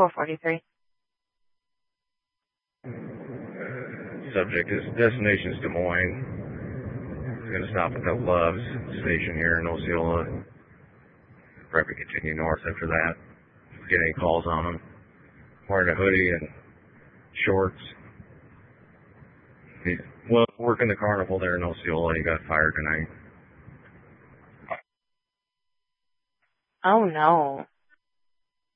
443. Subject is destination's Des Moines. He's going to stop at the Love's station here in Osceola. Probably continue north after that. Get any calls on him. Wearing a hoodie and shorts. He's working the carnival there in Osceola. He got fired tonight. Oh no.